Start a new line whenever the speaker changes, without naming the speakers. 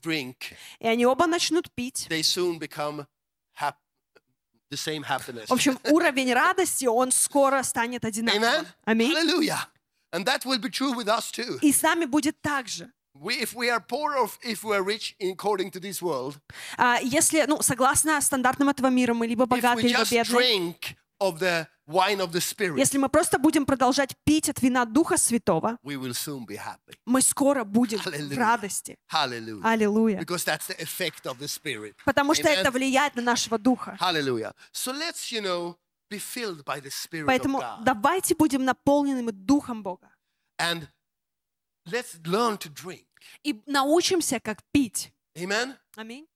drink,
и они оба начнут пить.
they soon become the same happiness.
В общем, уровень радости, он скоро станет одинаковым.
Amen?
Аминь.
Hallelujah. And that will be true with us too.
И с нами будет так же.
If we are poor or if we are rich according to this world,
Если, согласно стандартам этого мира, мы либо
if we
богаты, либо
just
бедные,
drink of the wine of the Spirit,
если мы просто будем продолжать пить от вина Духа Святого,
we will soon be happy.
мы скоро будем в
Hallelujah.
радости.
Hallelujah.
Аллилуйя.
Because that's the effect of the Spirit.
Потому что
Amen?
это влияет на нашего Духа.
Hallelujah. So let's, be filled by the Spirit
Поэтому
of God.
давайте будем наполненными Духом Бога.
And let's learn to drink.
И научимся, как пить.
Amen?
Аминь.